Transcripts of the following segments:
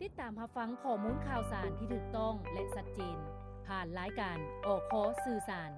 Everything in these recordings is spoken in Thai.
ติดตามรับฟังข้อมูลข่าวสารที่ถูกต้องและชัดเจนผ่านรายการอขสื่อสาร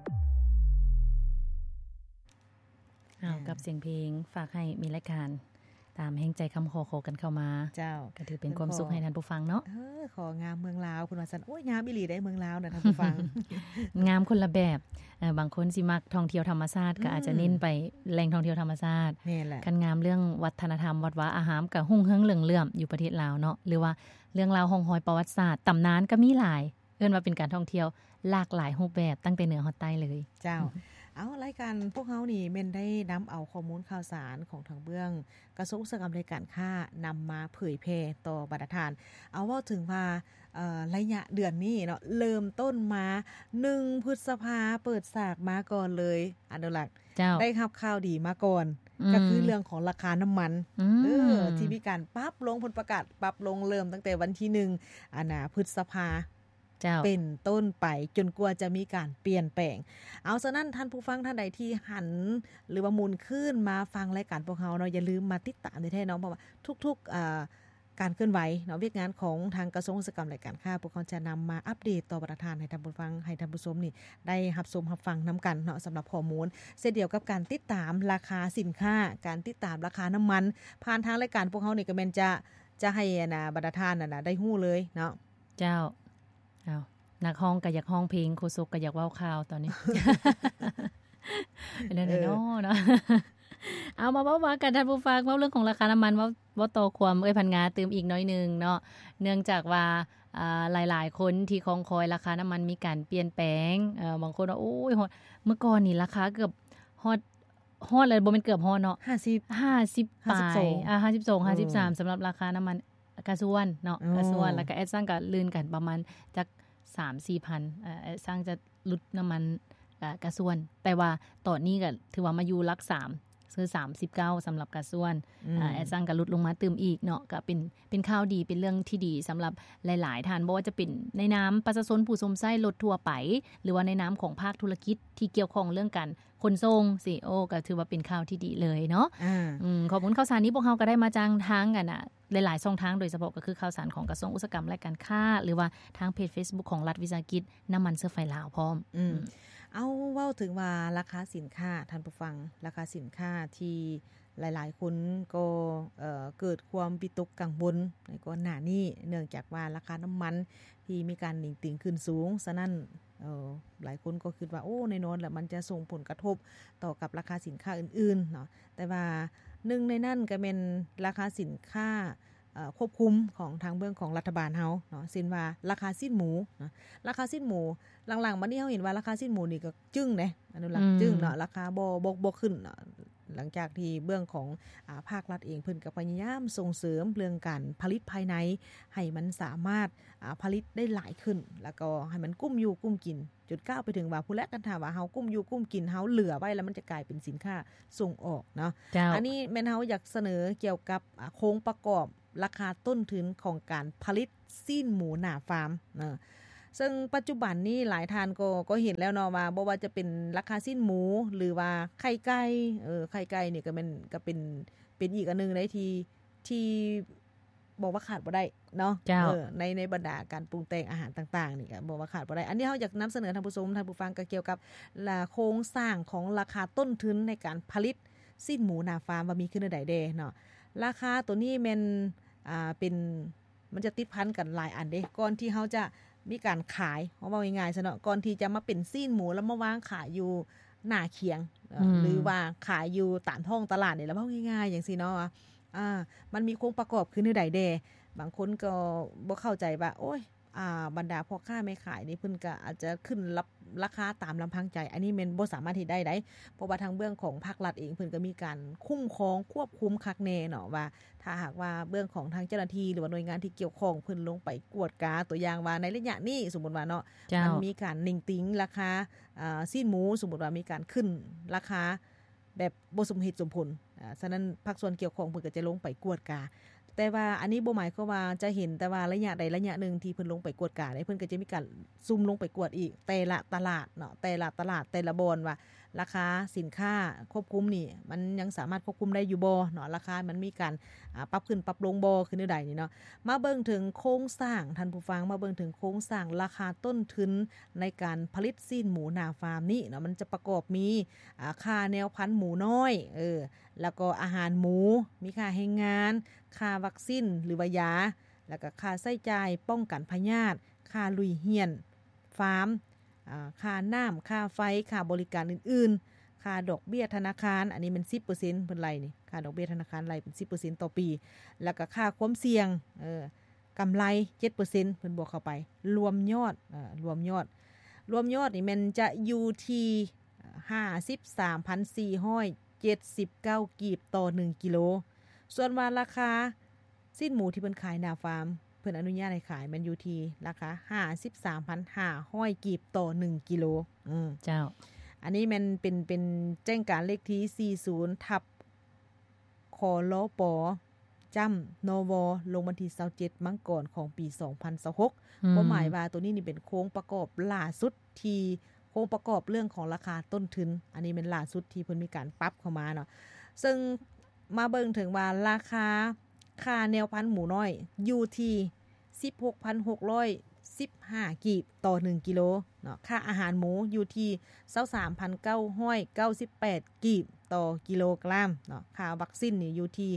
กับเสียงเพลงฝากให้มีรายการตามแห่งใจคำขอกันเข้ามาเจ้าก็ถือเป็นความสุขให้ท่านผู้ฟังเนาะของามเมืองลาวคุณว่าซั่นโอ้ยงามอีหลีได้เมืองลาวน่ะท่านผู้ฟังงามคนละแบบบางคนสิมักท่องเที่ยวธรรมชาติก็อาจจะเน้นไปแหล่งท่องเที่ยวธรรมชาตินี่แหละคันงามเรื่องวัฒนธรรมวัดวาอาหารก็หุ่งเฮืองเรื่องอยู่ประเทศลาวเนาะหรือว่าเรื่องราวห้องหอยประวัติศาสตร์ตำนานก็มีหลายเอิ้นว่าเป็นการท่องเที่ยวหลากหลายรูปแบบตั้งแต่เหนือฮอดใต้เลยเจ้า เอารายการพวกเฮานี่แม่นได้นําเอาข้อมูลข่าวสารของทางเบื้องกระทรวงอุตสาหกรรมและการค้านํามาเผยแพร่ต่อบรรดาทานเอาเว้าถึงว่าระยะเดือนนี้เนาะเริ่มต้นมา1พฤษภาเปิดฉากมาก่อนเลยอนุรักษ์ได้รับข่าวดีมาก่อนก็คือเรื่องของราคาน้ำมันที่มีการปรับลงผลประกาศปรับลงเริ่มตั้งแต่วันที่1พฤษภาเป็นต้นไปจนกว่าจะมีการเปลี่ยนแปลงเอาฉะนั้นท่านผู้ฟังท่านใดที่หันหรือว่าหมุนขึ้นมาฟังรายการพวกเฮาเนาะอย่าลืมมาติดตามได้แท้เนาะเพราะว่าทุกๆการเคลื่อนไหวเนาะเวียกงานของทางกระทรวงอุตสาหกรรมและการค้าพวกเขาจะนํามาอัปเดตต่อประธานให้ท่านผู้ฟังให้ท่านผู้ชมนี่ได้รับชมรับฟังนํากันเนาะสำหรับข้อมูลเช่นเดียวกับการติดตามราคาสินค้าการติดตามราคาน้ำมันผ่านทางรายการพวกเฮานี่ก็แม่นจะให้บรรดาท่านน่ะได้ฮู้เลยเนาะเจ้านักฮ้องก็อยากฮ้องเพลงโคศกก็อยากเว้าข่าวตอนนี้ เป็นเนาะเอามาเว้ากันท่านผู้ฟังเว้าเรื่องของราคาน้ำมันเว้าต่อความพันงาเติมอีกน้อยนึงเนาะเนื่องจากว่าหลายๆคนที่คองคอยราคาน้ำมันมีการเปลี่ยนแปลงบางคนว่าโอ้ยเมื่อก่อนนี่ราคาเกือบฮอดเลยบ่แม่นเกือบฮอดเนาะ50ปลาย52 53สำหรับราคาน้ำมันกระส่วนเนาะกระส่วนแล้วก็แอดซังก็ลื่นกันประมาณจัก 3-4,000 สร้างจะลดน้ำมันกระส่วนแต่ว่าตอนนี้ก็ถือว่ามาอยู่หลัก3คือ39สำหรับกระส่วนสร้างก็ลดลงมาตึมอีกเนาะก็เป็นข่าวดีเป็นเรื่องที่ดีสำหรับหลายๆท่านบ่ว่าจะเป็นในนามประชาชนผู้สมใช้รถทั่วไปหรือว่าในนามของภาคธุรกิจที่เกี่ยวข้องเรื่องการขนส่งสิก็ถือว่าเป็นข่าวที่ดีเลยเนาะข้อมูลข่าวสารนี้พวกเฮาก็ได้มาจากทางกันน่ะหลายๆช่องทางโดยเฉพาะก็คือข่าวสารของกระทรวงอุตสาหกรรมและการค้าหรือว่าทางเพจ Facebook ของรัฐวิสาหกิจน้ำมันเชื้อไฟลาวพร้อมเอาเว้าถึงว่าราคาสินค้าท่านผู้ฟังราคาสินค้าที่หลายๆคนก็เกิดความวิตกกังวลในก่อนหน้านี้เนื่องจากว่าราคาน้ำมันที่มีการดิ่งติ่งขึ้นสูงฉะนั้นหลายคนก็คิดว่าโอ้แน่นอนแหละมันจะส่งผลกระทบต่อกับราคาสินค้าอื่นๆเนาะแต่ว่าหนึ่งในนั้นก็เป็นราคาสินค้าควบคุมของทางเบื้องของรัฐบาลเฮาเนาะเช่นว่าราคาสิ้นหมูเนาะราคาสิ้นหมูหลังๆมานี้เฮาเห็นว่าราคาสิ้นหมูนี่ก็จึ้งเด้อนุรักษ์จึ้งเนาะราคาบ่ขึ้นเนาะหลังจากที่เบื้องของภาครัฐเองเพิ่นก็พยายามส่งเสริมเรื่องการผลิตภายในให้มันสามารถผลิตได้หลายขึ้นแล้วก็ให้มันกุ้มอยู่กุ้มกินจุดก้าวไปถึงว่าผู้แลกันถามว่าเฮากุ้มอยู่กุ้มกินเฮาเหลือไว้แล้วมันจะกลายเป็นสินค้าส่งออกเนาะอันนี้แม่นเฮาอยากเสนอเกี่ยวกับโครงประกอบราคาต้นทุนของการผลิตซีนหมูหน้าฟาร์มนะซึ่งปัจจุบันนี้หลายท่านก็เห็นแล้วเนาะว่าบ่ว่าจะเป็นราคาซีนหมูหรือว่าไข่ไก่ไข่ไก่นี่ก็เป็นอีกอันนึงได้ที่บอกว่าขาดบ่ได้เนาะในบรรดาการปรุงแต่งอาหารต่างๆนี่ก็บอกว่าขาดบ่ได้อันนี้เฮาอยากนําเสนอท่านผู้ชมท่านผู้ฟังก็เกี่ยวกับโครงสร้างของราคาต้นทุนในการผลิตซีนหมูหน้าฟาร์มว่ามีขึ้นใดๆแดเนาะราคาตัวนี้แม่นเป็นมันจะติดพันกันหลายอันเด้ก่อนที่เฮาจะมีการขายเว้าง่ายๆซะเนาะก่อนที่จะมาเป็นซีนหมูแล้วมาวางขายอยู่หน้าเคียงหรือว่าขายอยู่ตามท้องตลาดนี่แล้วเว้าง่ายๆจังซี่เนาะมันมีโครงประกอบขึ้นใดๆแดบางคนก็บ่เข้าใจว่าโอ๊ยบรรดาพ่อค้าแม่ขายนี่เพิ่นก็อาจจะขึ้นรับราคาตามลำพังใจอันนี้แม่นบ่สามารถเฮ็ดได้เพราะว่าทางเบื้องของภาครัฐเองเพิ่นก็มีการคุ้มครองควบคุมคักแน่เนาะว่าถ้าหากว่าเบื้องของทางเจ้าหน้าที่หรือว่าหน่วยงานที่เกี่ยวข้องเพิ่นลงไปกวดกาตัวอย่างว่าในระยะนี้สมมุติว่าเนาะมันมีการนิ่งติงราคาซีนหมูสมมุติว่ามีการขึ้นราคาแบบบ่สมเหตุสมผลฉะนั้นภาคส่วนเกี่ยวข้องเพิ่นก็จะลงไปกวดกาแต่ว่าอันนี้บ่หมายความว่าจะเห็นแต่ว่าระยะใดระยะหนึ่งที่เพิ่นลงไปกวดกาได้เพิ่นก็จะมีการซุ่มลงไปกวดอีกแต่ละตลาดเนาะแต่ละตลาดแต่ละบอนว่าราคาสินค้าควบคุมนี่มันยังสามารถควบคุมได้อยู่บ่เนาะราคามันมีการปรับขึ้นปรับลงบ่คือแนวใดนี่เนาะมาเบิ่งถึงโครงสร้างท่านผู้ฟังมาเบิ่งถึงโครงสร้างราคาต้นทุนในการผลิตซีนหมูหน้าฟาร์มนี่เนาะมันจะประกอบมีค่าแนวพันธุ์หมูน้อยแล้วก็อาหารหมูมีค่าแรงงานค่าวัคซีนหรือว่ายาแล้วก็ค่าใช้จ่ายป้องกันพยาธิค่าลุยเฮียนฟาร์มค่าน้ำค่าไฟค่าบริการอื่นๆค่าดอกเบี้ยธนาคารอันนี้มัน 10% เพิ่นไล่นี่ค่าดอกเบี้ยธนาคารไล่เป็น 10% ต่อปีแล้วก็ค่าความเสี่ยงกำไร 7% เพิ่นบวกเข้าไปรวมยอดนี่มันจะอยู่ที่ 53,479 กีบต่อ1กิโลส่วนว่าราคาสิ้นหมูที่เพิ่นขายหน้าฟาร์มเพิ่นอนุญาตให้ขายมันอยู่ที่ราคา 53,500 กีบต่อ1กิโลเจ้าอันนี้มันเป็นแจ้งการเลขที่40/คลปจำนวลงวันที่27มังกรของปี2026ความหมายว่าตัวนี้นี่เป็นโครงประกอบล่าสุดที่โครงประกอบเรื่องของราคาต้นทุนอันนี้เป็นล่าสุดที่เพิ่นมีการปรับเข้ามาเนาะซึ่งมาเบิ่งถึงว่าราคาค่าแนวพันธุ์หมูน้อยอยู่ที่ 16,615 กีบต่อ1กิโลเนาะค่าอาหารหมูอยู่ที่ 23,998 กีบต่อกิโลกรัมเนาะค่าวัคซีนนี่อยู่ที่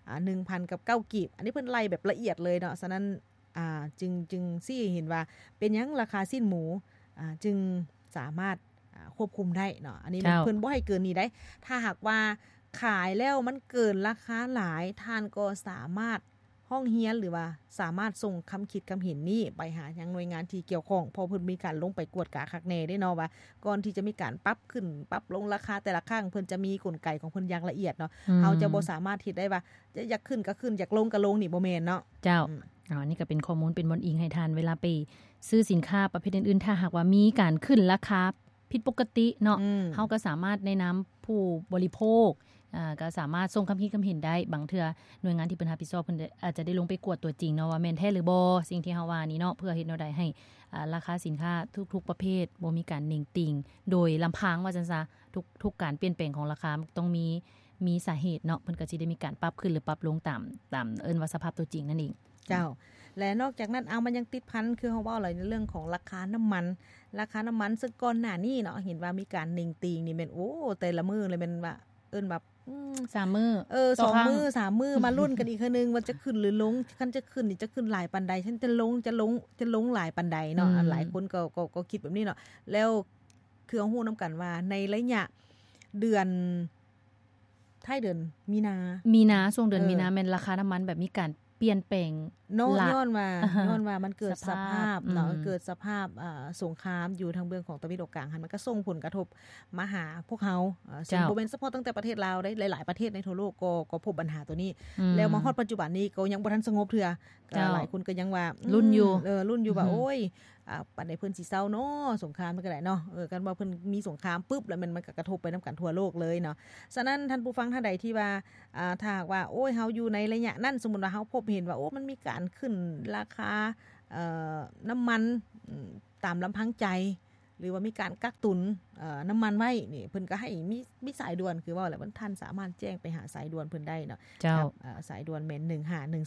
1,009 กีบอันนี้เพิ่นไล่แบบละเอียดเลยเนาะฉะนั้นจึงสิเห็นว่าเป็นหยังราคาสิ้นหมูจึงสามารถควบคุมได้เนาะอันนี้เพิ่นบ่ให้เกินนี้ได้ถ้าหากว่าขายแล้วมันเกินราคาหลายท่านก็สามารถห้องเฮียนหรือว่าสามารถส่งคำคิดคำเห็นนี้ไปหายังหน่วยงานที่เกี่ยวข้องพอเพิ่นมีการลงไปกวดกาคักแน่ได้เนาะว่าก่อนที่จะมีการปรับขึ้นปรับลงราคาแต่ละครั้งเพิ่นจะมีกลไกของเพิ่นอย่างละเอียดเนาะเฮาจะบ่สามารถเฮ็ดได้ว่าอยากขึ้นก็ขึ้นอยากลงก็ลงนี่บ่แม่นเนาะเจ้านี่ก็เป็นข้อมูลเป็นบนอิงให้ทานเวลาไปซื้อสินค้าประเภทอื่นๆถ้าหากว่ามีการขึ้นราคาผิดปกติเนาะเฮาก็สามารถแนะนำผู้บริโภคก็สามารถส่งคำคิดคำเห็นได้บางเทื่อหน่วยงานที่เพิ่นรับผิดชอบเพิ่นอาจจะได้ลงไปกวดตัวจริงเนาะว่าแม่นแท้หรือบ่สิ่งที่เฮาว่านี่เนาะเพื่อเฮ็ดแนวใดให้ราคาสินค้าทุกๆประเภทบ่มีการเน่งติ่งโดยลำพังว่าจังซะทุกการเปลี่ยนแปลงของราคาต้องมีสาเหตุเนาะเพิ่นก็สิได้มีการปรับขึ้นหรือปรับลงตามเอิ้นว่าสภาพตัวจริงนั่นเองเจ้าและนอกจากนั้นมันยังติดพันคือเฮาเว้าอะไรในเรื่องของราคาน้ำมันซึ่งก่อนหน้านี้เนาะเห็นว่ามีการเน่งติ่งนี่แม่นโอ้แต่ละมื้อเลยแม่นว่าเอิ้นแบบ 3มื้อ 2มื้อ3มื้อมาลุ้นกันอีกคือนึงว่าจะขึ้นหรือลงคันจะขึ้นนี่จะขึ้นหลายปานใดฉันจะลงหลายปานใดเนาะหลายคนก็คิดแบบนี้เนาะแล้วคือเฮาฮู้นำกันว่าในระยะเดือนท้ายเดือนมีนาช่วงเดือนมีนาแม่นราคาน้ำมันแบบมีการเปลี่ยนแปลงย้อนว่ามันเกิดสภาพเนาะเกิดสภาพสงครามอยู่ทางเบื้องของตะวันตกกลางมันก็ส่งผลกระทบมาหาพวกเฮาซึ่งบ่แม่นเฉพาะตั้งแต่ประเทศลาวได้หลายๆประเทศในทั่วโลกก็พบปัญหาตัวนี้แล้วมาฮอดปัจจุบันนี้ก็ยังบ่ทันสงบเทื่อหลายคนก็ยังว่ารุ่นอยู่ว่าโอ้ยปานใดเพิ่นสิเซาเนาะสงครามมันก็ได้เนาะกันว่าเพิ่นมีสงครามปึ๊บแล้วมันก็กระทบไปนำกันทั่วโลกเลยเนาะฉะนั้นท่านผู้ฟังท่านใดที่ว่าถ้าหากว่าโอ้ยเฮาอยู่ในระยะนั้นสมมุติว่าเฮาพบเห็นว่าโอ้มันมีการขึ้นราคาน้ำมันตามลำพังใจหรือว่ามีการกักตุนน้ำมันไว้นี่เพิ่นก็ให้มีสายด่วนคือว่าแหละว่าท่านสามารถแจ้งไปหาสายด่วนเพิ่นได้เนาะสายด่วนแม่น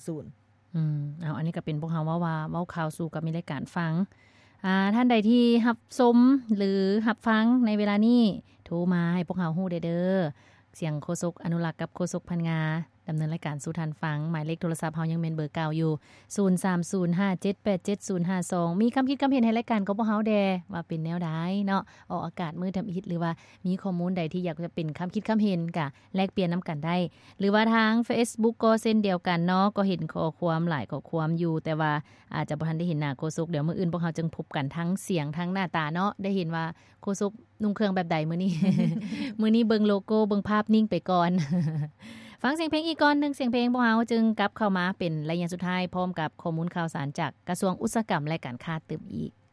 1510 อันนี้ก็เป็นพวกเฮาว่าเว้าข่าวสู่กับมีรายการฟังท่านใดที่รับชมหรือรับฟังในเวลานี้โทรมาให้พวกเฮาฮู้ได้เด้อเสียงโฆษกอนุรักษ์กับโฆษกพันงาดำเนินรายการสู่ท่านฟังหมายเลขโทรศัพท์เฮายังเป็นเบอร์เก่าอยู่0305787052มีคำคิดคำเห็นให้รายการกับพวกเฮาแดว่าเป็นแนวใดเนาะออกอากาศมื้อทำอิฐหรือว่ามีข้อมูลใดที่อยากจะเป็นคำคิดคำเห็นก็แลกเปลี่ยนนํากันได้หรือว่าทาง Facebook ก็เช่นเดียวกันเนาะก็เห็นข้อความหลายข้อความอยู่แต่ว่าอาจจะบ่ทันได้เห็นหน้าโฆษกเดี๋ยวมื้ออื่นพวกเฮาจึงพบกันทั้งเสียงทั้งหน้าตาเนาะได้เห็นว่าโฆษกนุ่งเครื่องแบบใดมื้อนี้ มื้อนี้เบิ่งโลโก้เบิ่งภาพนิ่งไปก่อน ฟังเสียงเพลงอีกก่อนนึงเสียงเพลงพวกเฮาจึงกลับเข้ามาเป็นระยะสุดท้ายพร้อมกับข้อมูลข่าวสารจากกระทรวงอุตสาหกรรมและการค้าเติมอีก